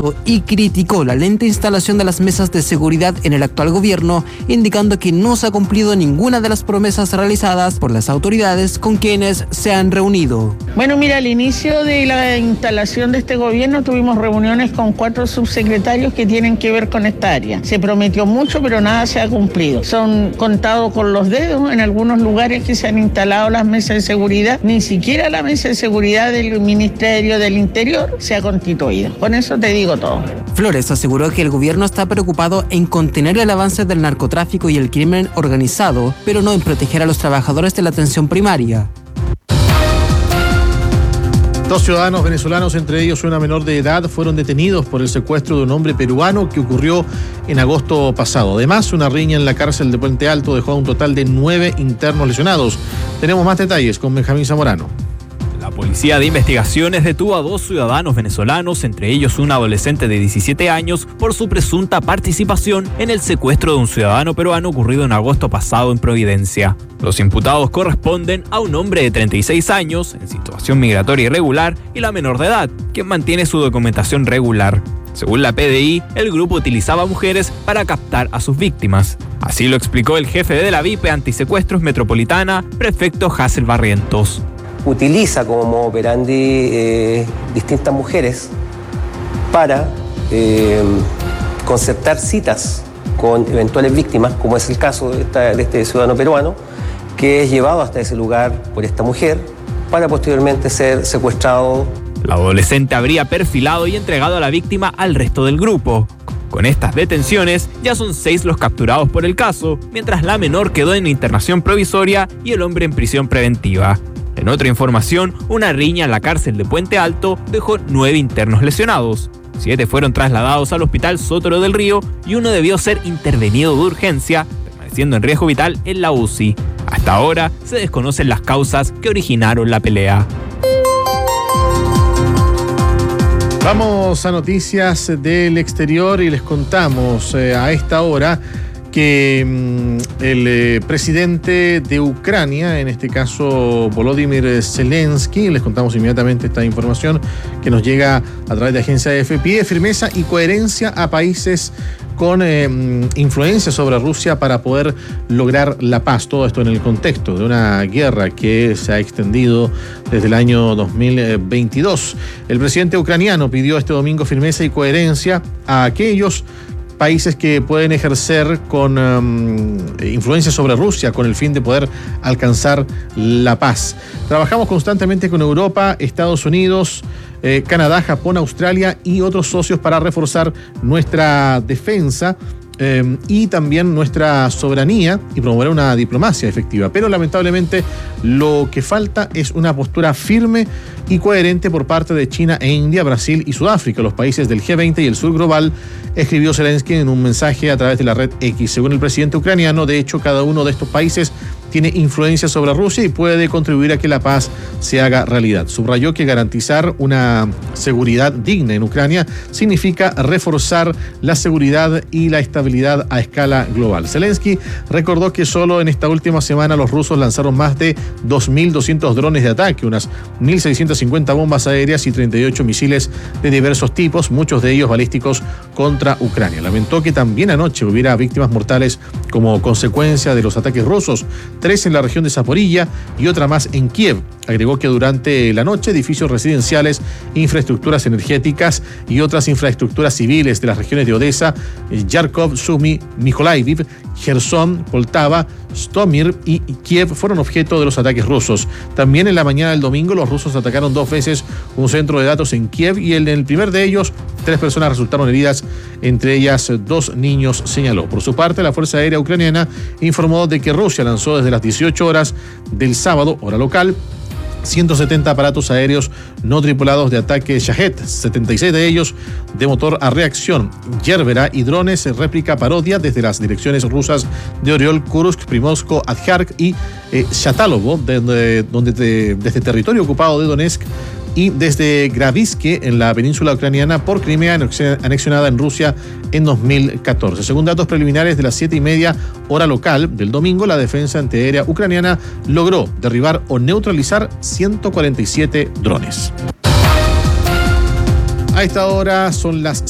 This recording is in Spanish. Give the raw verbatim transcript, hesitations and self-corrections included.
y criticó la lenta instalación de las mesas de seguridad en el actual gobierno, indicando que no se ha cumplido ninguna de las promesas realizadas por las autoridades con quienes se han reunido. Bueno, mira, al inicio de la instalación de este gobierno tuvimos reuniones con cuatro subsecretarios que tienen que ver con esta área. Se prometió mucho, pero nada se ha cumplido. Son contados con los dedos en algunos lugares que se han instalado las mesas de seguridad. Ni siquiera la mesa de seguridad del Ministerio del Interior se ha constituido. Con eso te digo todo. Flores aseguró que el gobierno está preocupado en contener el avance del narcotráfico y el crimen organizado, pero no en proteger a los trabajadores de la atención primaria. Dos ciudadanos venezolanos, entre ellos una menor de edad, fueron detenidos por el secuestro de un hombre peruano que ocurrió en agosto pasado. Además, una riña en la cárcel de Puente Alto dejó a un total de nueve internos lesionados. Tenemos más detalles con Benjamín Zamorano. La Policía de Investigaciones detuvo a dos ciudadanos venezolanos, entre ellos un adolescente de diecisiete años, por su presunta participación en el secuestro de un ciudadano peruano ocurrido en agosto pasado en Providencia. Los imputados corresponden a un hombre de treinta y seis años, en situación migratoria irregular, y la menor de edad, quien mantiene su documentación regular. Según la P D I, el grupo utilizaba mujeres para captar a sus víctimas. Así lo explicó el jefe de la VIP Antisecuestros Metropolitana, prefecto Hazel Barrientos. Utiliza como modo operandi eh, distintas mujeres para eh, concertar citas con eventuales víctimas, como es el caso de, esta, de este ciudadano peruano, que es llevado hasta ese lugar por esta mujer para posteriormente ser secuestrado. La adolescente habría perfilado y entregado a la víctima al resto del grupo. Con estas detenciones, ya son seis los capturados por el caso, mientras la menor quedó en internación provisoria y el hombre en prisión preventiva. En otra información, una riña en la cárcel de Puente Alto dejó nueve internos lesionados. Siete fueron trasladados al hospital Sotero del Río y uno debió ser intervenido de urgencia, permaneciendo en riesgo vital en la U C I. Hasta ahora se desconocen las causas que originaron la pelea. Vamos a noticias del exterior y les contamos eh, a esta hora que mmm, el eh, presidente de Ucrania, en este caso Volodymyr Zelensky, les contamos inmediatamente esta información que nos llega a través de agencia A F P, pide firmeza y coherencia a países con eh, influencia sobre Rusia para poder lograr la paz. Todo esto en el contexto de una guerra que se ha extendido desde el año dos mil veintidós. El presidente ucraniano pidió este domingo firmeza y coherencia a aquellos países que pueden ejercer con um, influencia sobre Rusia con el fin de poder alcanzar la paz. Trabajamos constantemente con Europa, Estados Unidos, eh, Canadá, Japón, Australia y otros socios para reforzar nuestra defensa eh, y también nuestra soberanía y promover una diplomacia efectiva. Pero lamentablemente lo que falta es una postura firme y coherente por parte de China e India, Brasil y Sudáfrica, los países del G veinte y el sur global, escribió Zelensky en un mensaje a través de la red X. Según el presidente ucraniano, de hecho, cada uno de estos países tiene influencia sobre Rusia y puede contribuir a que la paz se haga realidad. Subrayó que garantizar una seguridad digna en Ucrania significa reforzar la seguridad y la estabilidad a escala global. Zelensky recordó que solo en esta última semana los rusos lanzaron más de dos mil doscientos drones de ataque, unas mil seiscientas cincuenta bombas aéreas y treinta y ocho misiles de diversos tipos, muchos de ellos balísticos, contra Ucrania. Lamentó que también anoche hubiera víctimas mortales como consecuencia de los ataques rusos, tres en la región de Zaporilla y otra más en Kiev. Agregó que durante la noche edificios residenciales, infraestructuras energéticas y otras infraestructuras civiles de las regiones de Odessa, Yarkov, Sumy, Mykolaiv, Gerson, Poltava, Stomir y Kiev fueron objeto de los ataques rusos. También en la mañana del domingo los rusos atacaron dos veces un centro de datos en Kiev y en el primer de ellos tres personas resultaron heridas, entre ellas dos niños, señaló. Por su parte, la Fuerza Aérea Ucraniana informó de que Rusia lanzó desde las dieciocho horas del sábado, hora local, ciento setenta aparatos aéreos no tripulados de ataque Shahed, setenta y seis de ellos de motor a reacción Yerbera y drones réplica parodia desde las direcciones rusas de Oriol, Kursk, Primorsko, Adjark y eh, Shatalovo, donde, donde de, desde territorio ocupado de Donetsk y desde Graviske en la península ucraniana por Crimea, anexionada en Rusia en dos mil catorce. Según datos preliminares de las siete y media hora local del domingo, la defensa antiaérea ucraniana logró derribar o neutralizar ciento cuarenta y siete drones. A esta hora son las